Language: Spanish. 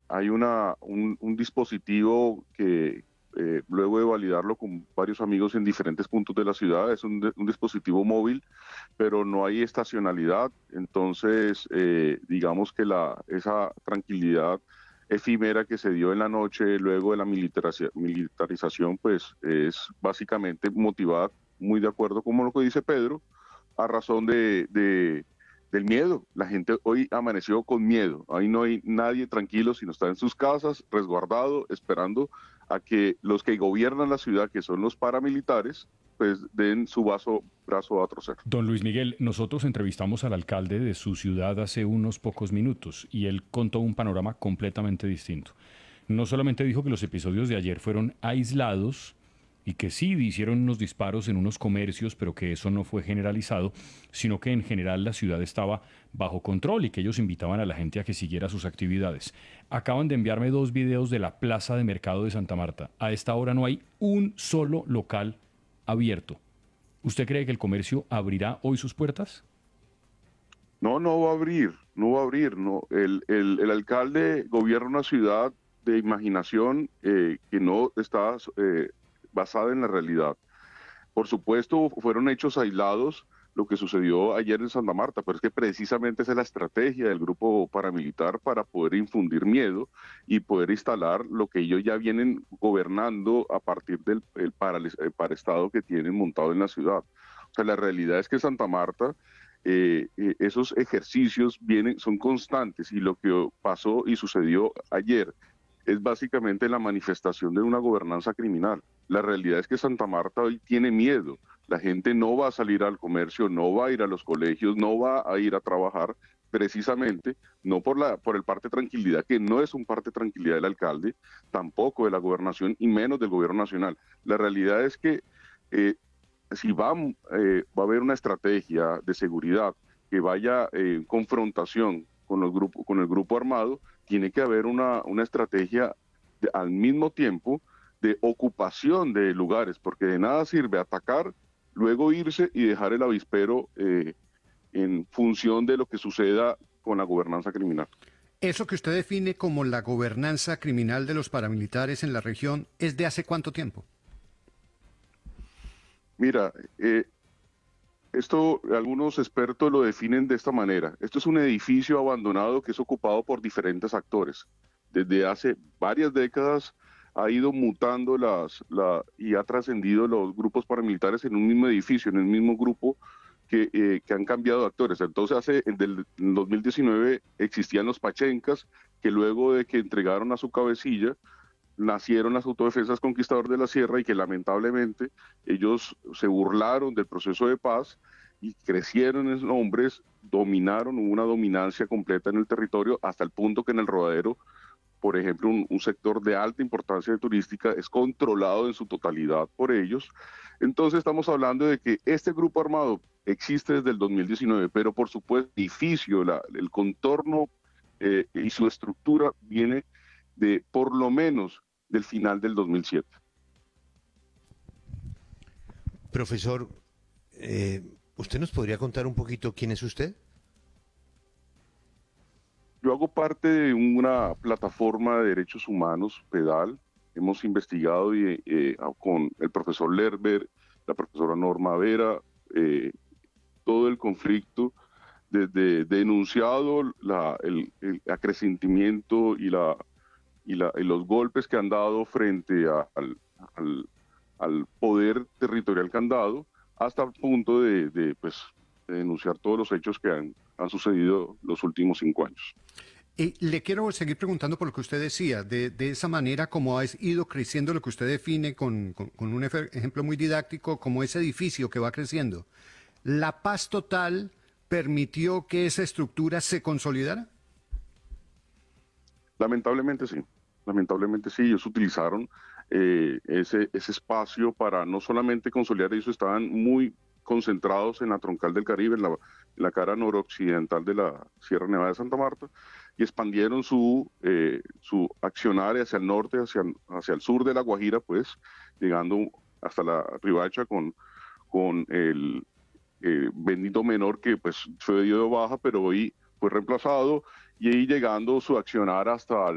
hay un dispositivo que luego de validarlo con varios amigos en diferentes puntos de la ciudad, es un dispositivo móvil, pero no hay estacionalidad. Entonces, digamos que esa tranquilidad efímera que se dio en la noche luego de la militarización, pues es básicamente motivada, muy de acuerdo con lo que dice Pedro, a razón del miedo. La gente hoy amaneció con miedo. Ahí no hay nadie tranquilo, sino está en sus casas, resguardado, esperando a que los que gobiernan la ciudad, que son los paramilitares, pues den su brazo a torcer. Don Luis Miguel, nosotros entrevistamos al alcalde de su ciudad hace unos pocos minutos y él contó un panorama completamente distinto. No solamente dijo que los episodios de ayer fueron aislados y que sí hicieron unos disparos en unos comercios, pero que eso no fue generalizado, sino que en general la ciudad estaba bajo control y que ellos invitaban a la gente a que siguiera sus actividades. Acaban de enviarme 2 videos de la plaza de mercado de Santa Marta. A esta hora no hay un solo local abierto. ¿Usted cree que el comercio abrirá hoy sus puertas? No, no va a abrir, no va a abrir. No. El alcalde gobierna una ciudad de imaginación que no está basada en la realidad. Por supuesto, fueron hechos aislados lo que sucedió ayer en Santa Marta, pero es que precisamente esa es la estrategia del grupo paramilitar para poder infundir miedo y poder instalar lo que ellos ya vienen gobernando a partir del paraestado que tienen montado en la ciudad. O sea, la realidad es que Santa Marta, esos ejercicios son constantes, y lo que pasó y sucedió ayer es básicamente la manifestación de una gobernanza criminal. La realidad es que Santa Marta hoy tiene miedo. La gente no va a salir al comercio, no va a ir a los colegios, no va a ir a trabajar, precisamente no por el parte de tranquilidad, que no es un parte de tranquilidad del alcalde, tampoco de la gobernación y menos del gobierno nacional. La realidad es que eh, si va a haber una estrategia de seguridad que vaya en confrontación con el grupo armado, tiene que haber una estrategia al mismo tiempo de ocupación de lugares, porque de nada sirve atacar, luego irse y dejar el avispero en función de lo que suceda con la gobernanza criminal. Eso que usted define como la gobernanza criminal de los paramilitares en la región, ¿es de hace cuánto tiempo? Mira, esto algunos expertos lo definen de esta manera. Esto es un edificio abandonado que es ocupado por diferentes actores. Desde hace varias décadas ha ido mutando y ha trascendido los grupos paramilitares en un mismo edificio, en el mismo grupo que han cambiado de actores. Entonces, en 2019 existían los Pachencas, que luego de que entregaron a su cabecilla, nacieron las autodefensas Conquistador de la Sierra, y que lamentablemente ellos se burlaron del proceso de paz y crecieron en hombres, dominaron, hubo una dominancia completa en el territorio, hasta el punto que en el Rodadero, por ejemplo, un sector de alta importancia turística es controlado en su totalidad por ellos. Entonces estamos hablando de que este grupo armado existe desde el 2019, pero por supuesto el edificio, el contorno y su estructura viene de por lo menos del final del 2007. Profesor, ¿usted nos podría contar un poquito quién es usted? Yo hago parte de una plataforma de derechos humanos, PEDAL. Hemos investigado con el profesor Lerber, la profesora Norma Vera, todo el conflicto, desde denunciado el acrecentimiento y los golpes que han dado frente al, al poder territorial que han dado, hasta el punto pues, de denunciar todos los hechos que han sucedido los últimos 5 años. Le quiero seguir preguntando por lo que usted decía, de esa manera como ha ido creciendo lo que usted define con un ejemplo muy didáctico, como ese edificio que va creciendo. ¿La paz total permitió que esa estructura se consolidara? Lamentablemente sí, ellos utilizaron ese espacio para no solamente consolidar, ellos estaban muy concentrados en la troncal del Caribe, en la cara noroccidental de la Sierra Nevada de Santa Marta, y expandieron su accionar hacia el norte, hacia el sur de La Guajira, pues, llegando hasta la Ribacha con el Bendito Menor, que pues fue de baja, pero hoy fue reemplazado, y ahí llegando su accionar hasta